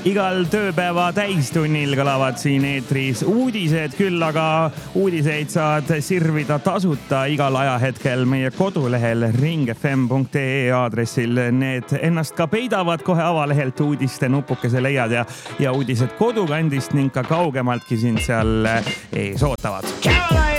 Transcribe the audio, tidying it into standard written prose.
Igal tööpäeva täistunnil kõlavad siin eetris uudised, küll aga uudiseid saad sirvida tasuta igal ajahetkel meie kodulehel ringfm.ee aadressil. Need ennast ka peidavad, kohe avalehelt uudiste nupukese leiad ja uudised kodukandist ning ka kaugemaltki sind seal ees ootavad.